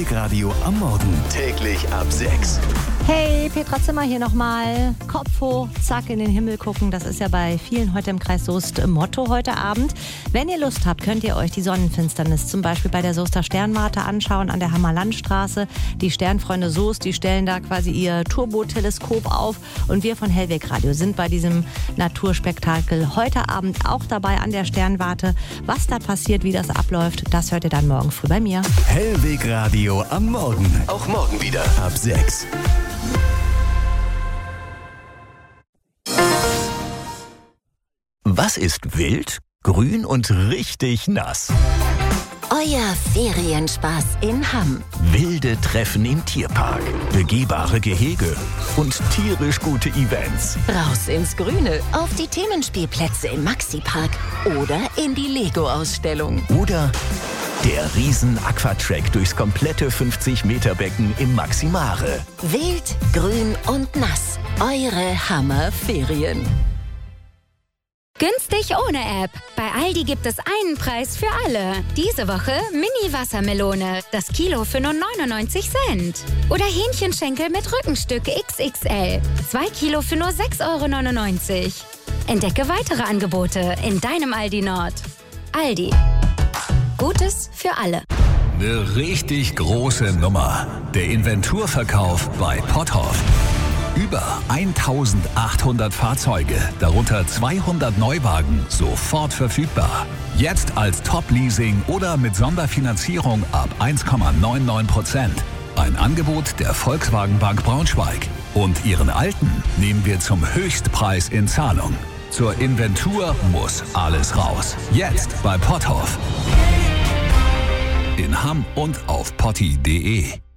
Hellweg Radio am Morgen. Täglich ab 6. Hey, Petra Zimmer hier nochmal. Kopf hoch, zack in den Himmel gucken. Das ist ja bei vielen heute im Kreis Soest Motto heute Abend. Wenn ihr Lust habt, könnt ihr euch die Sonnenfinsternis zum Beispiel bei der Soester Sternwarte anschauen an der Hammerlandstraße. Die Sternfreunde Soest, die stellen da quasi ihr Turboteleskop auf. Und wir von Hellweg Radio sind bei diesem Naturspektakel heute Abend auch dabei an der Sternwarte. Was da passiert, wie das abläuft, das hört ihr dann morgen früh bei mir. Hellweg Radio am Morgen. Auch morgen wieder ab 6. Was ist wild, grün und richtig nass? Euer Ferienspaß in Hamm. Wilde Treffen im Tierpark, begehbare Gehege und tierisch gute Events. Raus ins Grüne, auf die Themenspielplätze im Maxi-Park oder in die Lego-Ausstellung. Oder der Riesen-Aquatrack durchs komplette 50-Meter-Becken im Maximare. Wild, grün und nass. Eure Hammer-Ferien. Günstig ohne App. Bei Aldi gibt es einen Preis für alle. Diese Woche Mini-Wassermelone. Das Kilo für nur 99 Cent. Oder Hähnchenschenkel mit Rückenstück XXL. 2 Kilo für nur 6,99 €. Entdecke weitere Angebote in deinem Aldi Nord. Aldi. Gutes für alle. Eine richtig große Nummer. Der Inventurverkauf bei Potthoff. Über 1800 Fahrzeuge, darunter 200 Neuwagen, sofort verfügbar. Jetzt als Top-Leasing oder mit Sonderfinanzierung ab 1,99%. Ein Angebot der Volkswagen Bank Braunschweig. Und Ihren Alten nehmen wir zum Höchstpreis in Zahlung. Zur Inventur muss alles raus. Jetzt bei Potthoff. In Hamm und auf potti.de.